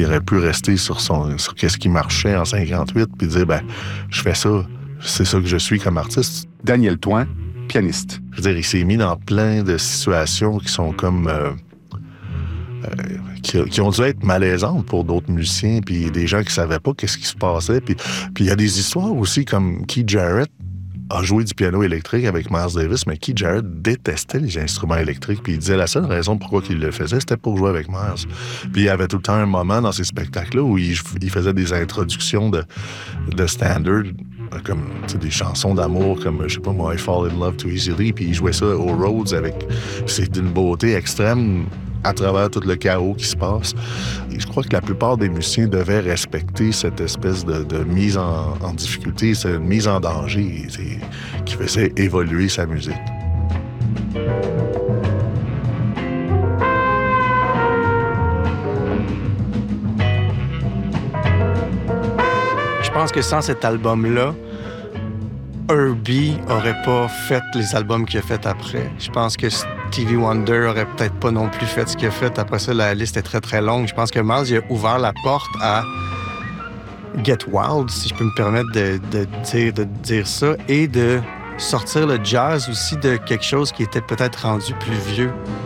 Il aurait pu rester sur qu'est-ce qui marchait en 58 puis dire, je fais ça, c'est ça que je suis comme artiste. Daniel Thoin, pianiste. Je veux dire, il s'est mis dans plein de situations qui sont comme... qui ont dû être malaisantes pour d'autres musiciens, puis des gens qui savaient pas qu'est-ce qui se passait. Puis il y a des histoires aussi, comme Keith Jarrett a joué du piano électrique avec Miles Davis, mais Keith Jarrett détestait les instruments électriques, puis il disait la seule raison pourquoi il le faisait, c'était pour jouer avec Miles. Puis il y avait tout le temps un moment dans ces spectacles-là où il faisait des introductions de standard, comme des chansons d'amour, comme, je sais pas moi, I Fall in Love Too Easily, puis il jouait ça au Rhodes avec... C'est d'une beauté extrême à travers tout le chaos qui se passe. Et je crois que la plupart des musiciens devaient respecter cette espèce de mise en difficulté, cette mise en danger qui faisait évoluer sa musique. Je pense que sans cet album-là, Herbie aurait pas fait les albums qu'il a fait après. Je pense que Stevie Wonder aurait peut-être pas non plus fait ce qu'il a fait. Après ça, la liste est très, très longue. Je pense que Miles il a ouvert la porte à Get Wild, si je peux me permettre de dire ça, et de sortir le jazz aussi de quelque chose qui était peut-être rendu plus vieux.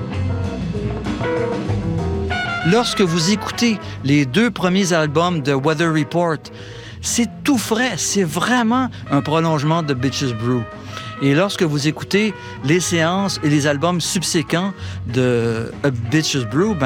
Lorsque vous écoutez les 2 premiers albums de Weather Report, c'est tout frais, c'est vraiment un prolongement de Bitches Brew. Et lorsque vous écoutez les séances et les albums subséquents de Bitches Brew,